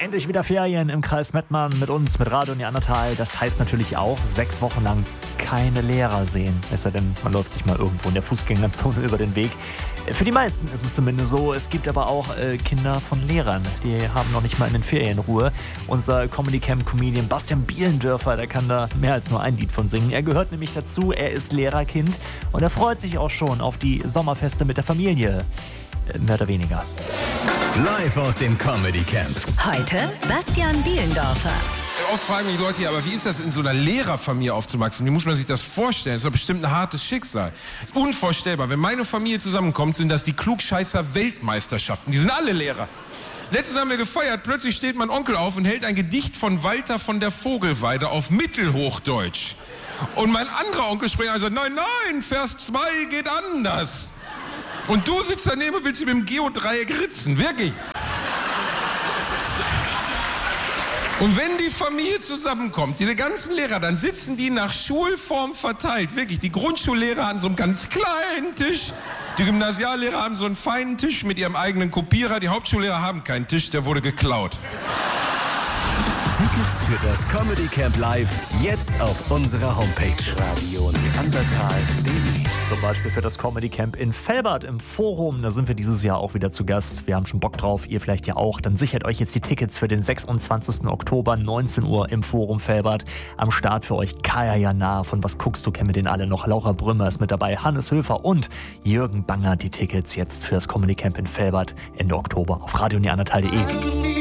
Endlich wieder Ferien im Kreis Mettmann mit uns, mit Radio Neandertal. Das heißt natürlich auch 6 Wochen lang keine Lehrer sehen. Es sei denn, man läuft sich mal irgendwo in der Fußgängerzone über den Weg. Für die meisten ist es zumindest so. Es gibt aber auch Kinder von Lehrern. Die haben noch nicht mal in den Ferien Ruhe. Unser Comedy-Camp-Comedian Bastian Bielendörfer, der kann da mehr als nur ein Lied von singen. Er gehört nämlich dazu, er ist Lehrerkind und er freut sich auch schon auf die Sommerfeste mit der Familie. Mehr oder weniger. Live aus dem Comedy Camp. Heute Bastian Bielendörfer. Oft fragen mich Leute, ja, aber wie ist das in so einer Lehrerfamilie aufzuwachsen? Wie muss man sich das vorstellen? Das ist doch bestimmt ein hartes Schicksal. Unvorstellbar. Wenn meine Familie zusammenkommt, sind das die Klugscheißer-Weltmeisterschaften. Die sind alle Lehrer. Letztens haben wir gefeiert, plötzlich steht mein Onkel auf und hält ein Gedicht von Walter von der Vogelweide auf Mittelhochdeutsch. Und mein anderer Onkel spricht also, nein, Vers 2 geht anders. Und du sitzt daneben und willst mit dem Geodreieck ritzen, wirklich. Und wenn die Familie zusammenkommt, diese ganzen Lehrer, dann sitzen die nach Schulform verteilt, wirklich. Die Grundschullehrer an so einem ganz kleinen Tisch, die Gymnasiallehrer haben so einen feinen Tisch mit ihrem eigenen Kopierer, die Hauptschullehrer haben keinen Tisch, der wurde geklaut. Tickets für das Comedy Camp Live jetzt auf unserer Homepage radioneandertal.de. Zum Beispiel für das Comedy Camp in Velbert im Forum. Da sind wir dieses Jahr auch wieder zu Gast. Wir haben schon Bock drauf, ihr vielleicht ja auch. Dann sichert euch jetzt die Tickets für den 26. Oktober, 19 Uhr im Forum Velbert. Am Start für euch Kaya Jana. Von Was guckst du, kennen wir den alle noch. Laura Brümmer ist mit dabei, Hannes Höfer und Jürgen Banger. Die Tickets jetzt für das Comedy Camp in Velbert Ende Oktober auf radioneandertal.de.